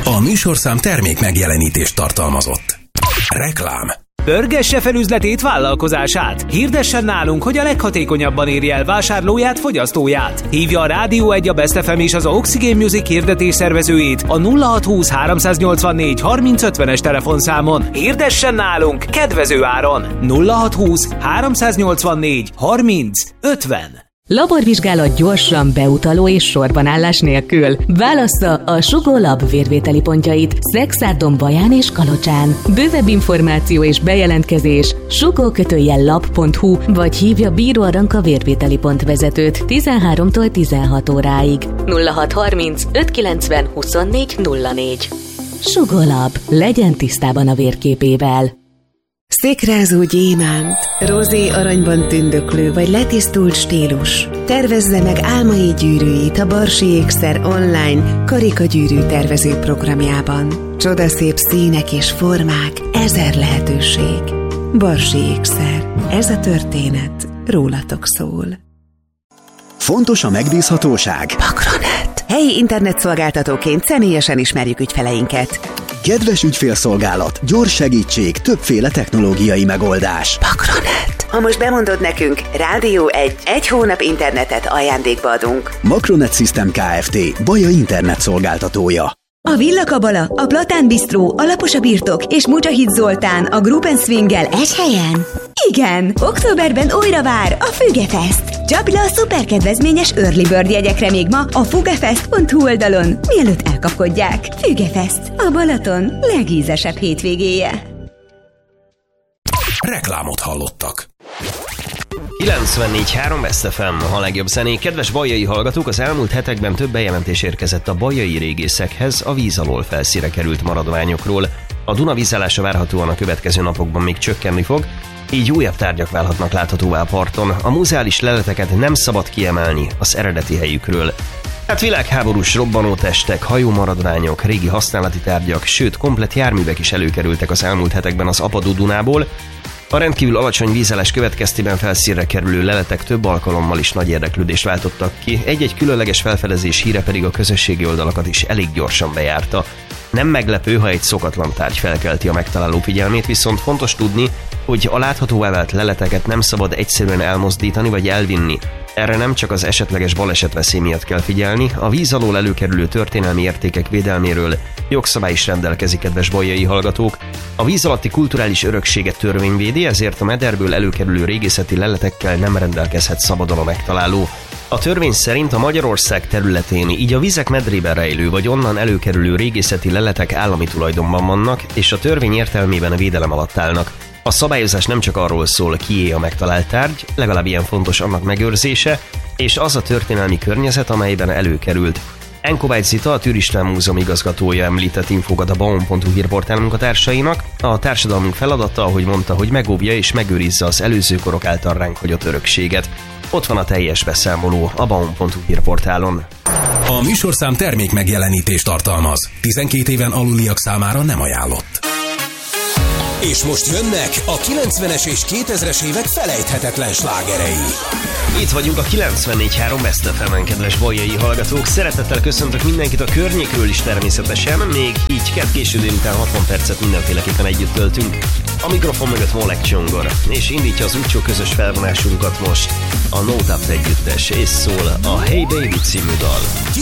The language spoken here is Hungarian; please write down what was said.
A műsorszám termék megjelenítést tartalmazott. Reklám. Pörgesse fel üzletét, vállalkozását. Hirdessen nálunk, hogy a leghatékonyabban érje el vásárlóját, fogyasztóját. Hívja a Rádió 1, a Best FM és az Oxygen Music hirdetés szervezőjét a 0620 384 3050-es telefonszámon. Hirdessen nálunk kedvező áron. 0620 384 3050. Laborvizsgálat gyorsan, beutaló és sorbanállás nélkül. Válassza a Sugó Lab vérvételi pontjait Szexárdon, Baján és Kalocsán. Bővebb információ és bejelentkezés sugó-lab.hu vagy hívja Bíró Aranka vérvételi pont vezetőt 13-tól 16 óráig. 0630 590 24 04. Sugó Lab. Legyen tisztában a vérképével. Székrázó gyémánt, rozé aranyban tündöklő vagy letisztult stílus. Tervezze meg álmai gyűrűit a Barsi Ékszer online karikagyűrű tervező programjában. Csodaszép színek és formák, 1000 lehetőség. Barsi Ékszer. Ez a történet rólatok szól. Fontos a megbízhatóság? Makronet. Helyi internetszolgáltatóként személyesen ismerjük ügyfeleinket. Kedves ügyfélszolgálat, gyors segítség, többféle technológiai megoldás. Makronet. Ha most bemondod nekünk, Rádió 1 hónap internetet ajándékba adunk. Makronet System Kft. Baja internet szolgáltatója. A Villa Kabala, a Platán Bistró, a Lapos a Birtok és Mucsahid Zoltán a Group & Swinggel egy helyen? Igen! Októberben újra vár a Fügefest. Csapj le a szuperkedvezményes Early Bird jegyekre még ma a fugefest.hu oldalon, mielőtt elkapkodják. Fügefest, a Balaton legízesebb hétvégéje. Reklámot hallottak. 94.3 Best FM, a legjobb zenék. Kedves bajai hallgatók, az elmúlt hetekben több bejelentés érkezett a bajai régészekhez a víz alól felszínre került maradványokról. A Duna vízállása várhatóan a következő napokban még csökkenni fog, így újabb tárgyak válhatnak láthatóvá a parton. A muzeális leleteket nem szabad kiemelni az eredeti helyükről. Hát világháborús robbanótestek, hajómaradványok, régi használati tárgyak, sőt komplett járművek is előkerültek az elmúlt hetekben az Apadó Dunából. A rendkívül alacsony vízállás következtében felszínre kerülő leletek több alkalommal is nagy érdeklődést váltottak ki, egy-egy különleges felfedezés híre pedig a közösségi oldalakat is elég gyorsan bejárta. Nem meglepő, ha egy szokatlan tárgy felkelti a megtaláló figyelmét, viszont fontos tudni, hogy a láthatóvá vált leleteket nem szabad egyszerűen elmozdítani vagy elvinni. Erre nem csak az esetleges balesetveszély miatt kell figyelni, a víz alól előkerülő történelmi értékek védelméről jogszabály is rendelkezik, kedves bajai hallgatók. A víz alatti kulturális örökséget törvény védi, ezért a mederből előkerülő régészeti leletekkel nem rendelkezhet szabadon a megtaláló. A törvény szerint a Magyarország területén, így a vizek medrében rejlő vagy onnan előkerülő régészeti leletek állami tulajdonban vannak, és a törvény értelmében védelem alatt állnak. A szabályozás nem csak arról szól, kié a megtalált tárgy, legalább ilyen fontos annak megőrzése, és az a történelmi környezet, amelyben előkerült. Enkovács Zita, a Türisten Múzeum igazgatója említett infókat a baon.hu hírportál munkatársainak. A társadalmunk feladata, ahogy mondta, hogy megóvja és megőrizze az előző korok által ránk hagyott örökséget. Ott van a teljes beszámoló a baon.hu hírportálon. A műsorszám termék megjelenítést tartalmaz. 12 éven aluliak számára nem ajánlott. És most jönnek a 90-es és 2000-es évek felejthetetlen slágerei. Itt vagyunk a 94.3 Best FM-en, kedves bajai hallgatók. Szeretettel köszöntök mindenkit a környékről is természetesen, még így késő délután 60 percet mindenféleképpen együtt töltünk. A mikrofon mögött Molek Csongor, és indítja az úgycsó közös felvonásunkat most a No Doubt együttes, és szól a Hey Baby című dal.